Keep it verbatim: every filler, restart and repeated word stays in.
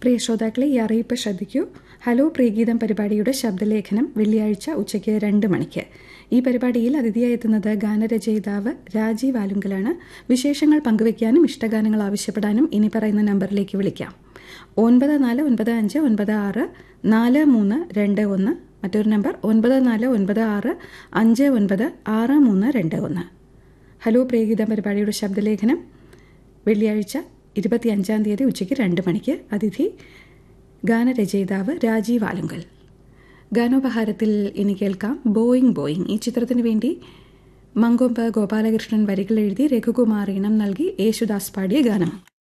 പ്രിയ ശ്രോതാക്കളെ, ഈ അറിയിപ്പ് ശ്രദ്ധിക്കൂ. ഹലോ പ്രിയഗീതം പരിപാടിയുടെ ശബ്ദലേഖനം വെള്ളിയാഴ്ച ഉച്ചയ്ക്ക് രണ്ട് മണിക്ക്. ഈ പരിപാടിയിൽ അതിഥിയായി എത്തുന്നത് ഗാനരചയിതാവ് രാജീവ് ആലുങ്കലാണ്. വിശേഷങ്ങൾ പങ്കുവയ്ക്കാനും ഇഷ്ടഗാനങ്ങൾ ആവശ്യപ്പെടാനും ഇനി പറയുന്ന നമ്പറിലേക്ക് വിളിക്കാം. ഒൻപത് നാല് ഒൻപത് അഞ്ച് ഒൻപത് ആറ് നാല് മൂന്ന് രണ്ട് ഒന്ന്. മറ്റൊരു നമ്പർ ഒൻപത് നാല് ഒൻപത് ആറ് അഞ്ച് ഒൻപത് ആറ് മൂന്ന് രണ്ട് ഒന്ന്. ഹലോ പ്രിയഗീതം പരിപാടിയുടെ ശബ്ദലേഖനം വെള്ളിയാഴ്ച ഇരുപത്തി അഞ്ചാം തീയതി ഉച്ചയ്ക്ക് രണ്ട് മണിക്ക്. അതിഥി ഗാനരചയിതാവ് രാജീവ് ആലുങ്കൽ. ഗാനോപഹാരത്തിൽ ഇനി കേൾക്കാം ബോയിങ് ബോയിങ്. ഈ ചിത്രത്തിനു വേണ്ടി മങ്കൊമ്പ് ഗോപാലകൃഷ്ണൻ വരികൾ എഴുതി രഘുകുമാർ ഈണം നൽകി യേശുദാസ് പാടിയ ഗാനം.